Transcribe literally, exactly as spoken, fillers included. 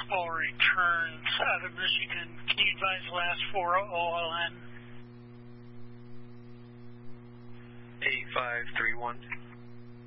all returns out of Michigan. Can you advise the last four O L N? eight five three one.